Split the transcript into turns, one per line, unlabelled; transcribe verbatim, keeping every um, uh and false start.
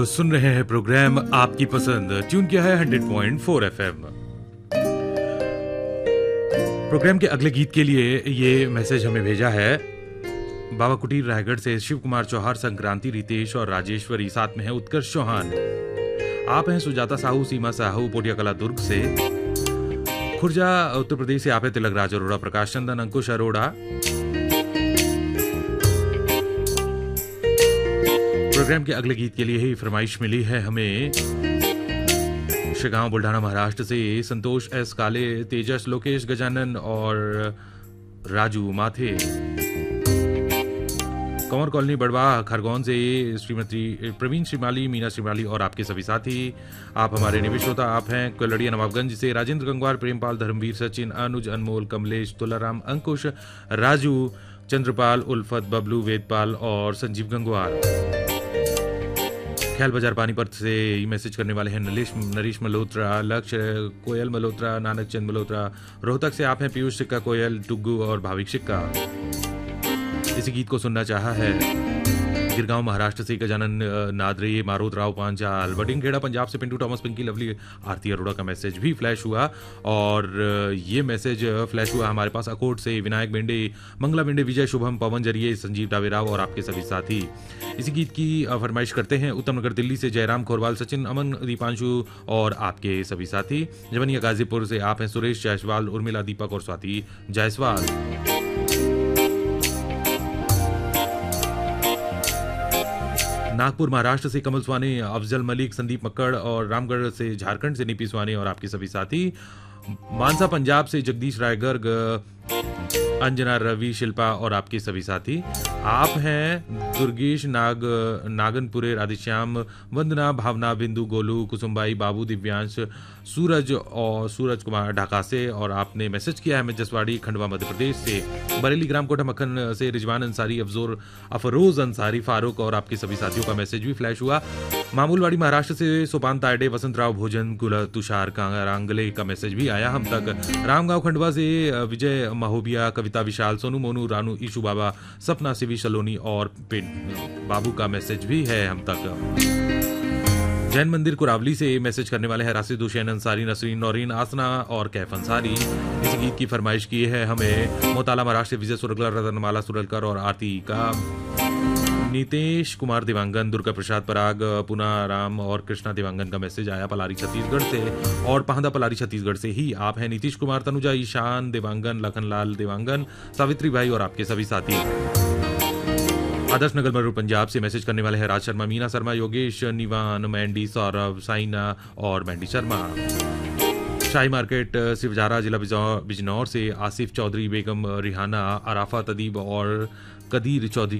सुन रहे हैं प्रोग्राम आपकी पसंद, ट्यून किया है hundred point four FM. Programme के अगले गीत के लिए ये मैसेज हमें भेजा है बाबा कुटीर रायगढ़ से शिव कुमार चौहान, संक्रांति, रितेश और राजेश्वरी, साथ में है उत्कर्ष चौहान। आप हैं सुजाता साहू, सीमा साहू, पोटिया कला दुर्ग से, खुर्जा उत्तर प्रदेश से आप है तिलक राज अरोड़ा, प्रकाश चंदन, अंकुश अरोड़ा। प्रोग्राम के अगले गीत के लिए ही फरमाइश मिली है हमें शिगांव बुल्ढाना महाराष्ट्र से संतोष एस काले, तेजस, लोकेश, गजानन और राजू माथे। कंवर कॉलोनी बड़वा खरगोन से श्रीमती प्रवीण श्रीमाली, मीना श्रीमाली और आपके सभी साथी। आप हमारे निवेश श्रोता, आप हैं कोलड़िया नवाबगंज से राजेंद्र गंगवार, प्रेमपाल, धर्मवीर, सचिन, अनुज, अनमोल, कमलेश, तुलाराम, अंकुश, राजू, चंद्रपाल, उल्फत, बबलू, वेदपाल और संजीव गंगवार। ख्याल बाजार पानीपत से मैसेज करने वाले हैं नरेश नरेश मल्होत्रा, लक्ष्य, कोयल मल्होत्रा, नानक चंद मल्होत्रा। रोहतक से आप हैं पीयूष सिक्का, कोयल, टुग्गू और भाविक सिक्का। इसी गीत को सुनना चाहा है गिरगांव महाराष्ट्र से गजानन नादरे, मारोद राव पांचाल। बटिंगखेड़ा पंजाब से पिंटू टॉमस, पिंकी लवली, आरती अरोड़ा का मैसेज भी फ्लैश हुआ। और ये मैसेज फ्लैश हुआ हमारे पास अकोट से विनायक बेंडे, मंगला बेंडे, विजय, शुभम, पवन जरिए, संजीव डावेराव और आपके सभी साथी। इसी गीत की फरमाइश करते हैं उत्तम नगर दिल्ली से जयराम खोरवाल, सचिन, अमन, दीपांशु और आपके सभी साथी। जवनिया गाजीपुर से आप हैं सुरेश जायसवाल, उर्मिला, दीपक और स्वाति जायसवाल। नागपुर महाराष्ट्र से कमल स्वानी, अफजल मलिक, संदीप मक्कड़ और रामगढ़ से झारखंड से नीपी स्वानी और आपके सभी साथी। मानसा पंजाब से जगदीश राय गर्ग, अंजना, रवि, शिल्पा और आपके सभी साथी। आप हैं दुर्गेश नाग नागनपुरे, राधेश्याम, वंदना, भावना, बिंदु, गोलू, कुसुमबाई, बाबू, दिव्यांश, सूरज और सूरज कुमार ढाका से। और आपने मैसेज किया है मैं जसवाड़ी, खंडवा, मध्य प्रदेश से। बरेली ग्राम कोटा मक्खन से रिजवान अंसारी, अफजोर अफरोज अंसारी, फारूक और आपके सभी साथियों का मैसेज भी फ्लैश हुआ। मामूलवाड़ी महाराष्ट्र से सोपान तायडे, वसंत राव भोजन, गुला, तुषार कांगले का मैसेज भी आया हम तक। रामगांव खंडवा से विजय महोबिया, कविता विशाल, सोनू मोनू, रानू, ईशू बाबा, सपना सिवी सलोनी और बाबू का मैसेज भी है हम तक। जैन मंदिर कुरावली से मैसेज करने वाले हैं राशिद हुसैन अंसारी, नसरीन, नौरीन, आसना और कैफ अंसारी। इस गीत की फरमाइश की है हमें मोताला महाराष्ट्र, विजय सुरगलर, रतनमाला सुरलकर और आरती का। नीतेश कुमार देवांगन, दुर्गा प्रसाद पराग, पूना राम और कृष्णा देवांगन का मैसेज आया पलारी छत्तीसगढ़ से। और पहादा पलारी छत्तीसगढ़ से ही आप हैं नीतीश कुमार, तनुजा, ईशान देवांगन, लखनलाल देवांगन, सावित्री भाई और आपके सभी साथी। आदर्श नगर मरू पंजाब से मैसेज करने वाले हैं राज शर्मा, मीना शर्मा, योगेश, निवान, मैंडी, सौरभ, साइना और मैंडी शर्मा। शाही मार्केट सिवजारा, जिला बिजनौर से आसिफ चौधरी, बेगम रिहाना, अराफा, तदीब और कदीर चौधरी